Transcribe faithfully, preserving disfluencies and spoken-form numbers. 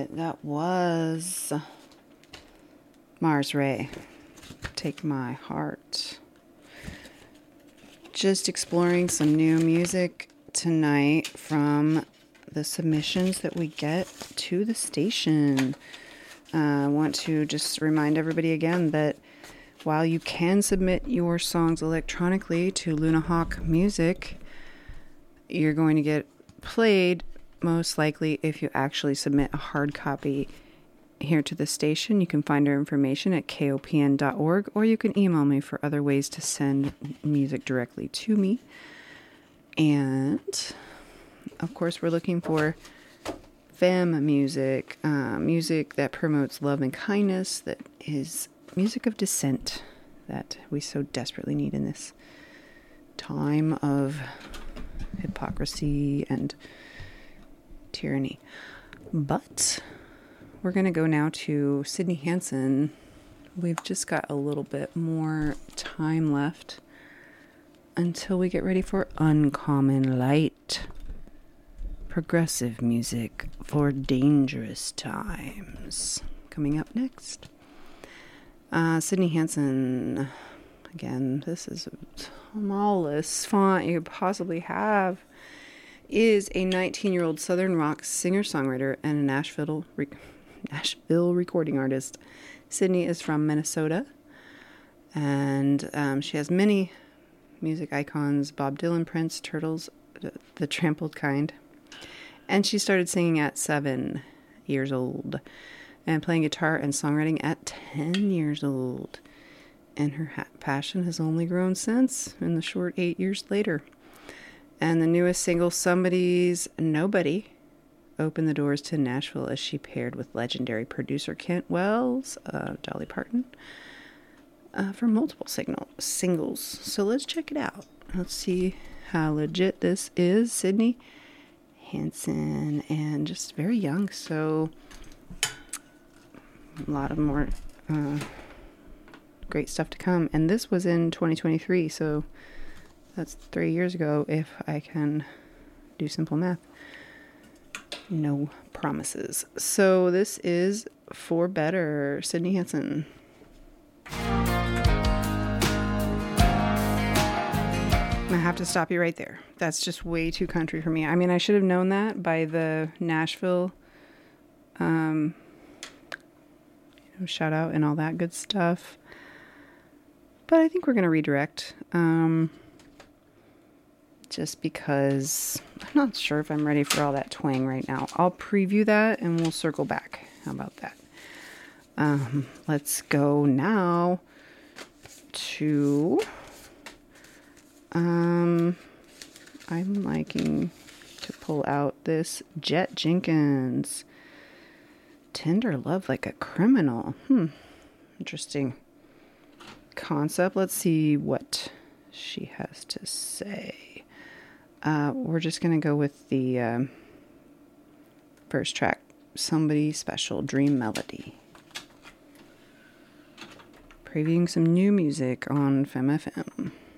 That was Mars Ray. Take My Heart. Just exploring some new music tonight from the submissions that we get to the station. Uh, I want to just remind everybody again that while you can submit your songs electronically to Lunahawk Music, you're going to get played most likely if you actually submit a hard copy here to the station. You can find our information at K O P N dot org, or you can email me for other ways to send music directly to me. And of course, we're looking for femme music, uh, music that promotes love and kindness, that is music of dissent that we so desperately need in this time of hypocrisy and tyranny. But we're going to go now to Sydney Hansen. We've just got a little bit more time left until we get ready for Uncommon Light. Progressive music for dangerous times. Coming up next. Uh, Sydney Hansen. Again, this is the smallest font you could possibly have. Is a nineteen-year-old Southern rock singer-songwriter and a Nashville re- Nashville recording artist. Sydney is from Minnesota, and um, she has many music icons: Bob Dylan, Prince, Turtles, the Trampled Kind. And she started singing at seven years old and playing guitar and songwriting at ten years old. And her ha- passion has only grown since, in the short eight years later. And the newest single, Somebody's Nobody, opened the doors to Nashville as she paired with legendary producer Kent Wells, uh, Dolly Parton, uh, for multiple signal- singles. So let's check it out. Let's see how legit this is. Sydney Hansen, and just very young, so a lot of more uh, great stuff to come. And this was in twenty twenty-three, so that's three years ago, if I can do simple math. No promises. So this is For Better, Sydney Hansen. I have to stop you right there. That's just way too country for me. I mean, I should have known that by the Nashville um, you know, shout out and all that good stuff. But I think we're going to redirect. Um, just because I'm not sure if I'm ready for all that twang right now. I'll preview that and we'll circle back. How about that? Um, let's go now to... Um, I'm liking to pull out this Jet Jenkins. Tender Love Like a Criminal. Hmm. Interesting concept. Let's see what she has to say. Uh, we're just going to go with the um, first track, Somebody Special, Dream Melody. Previewing some new music on FemFM.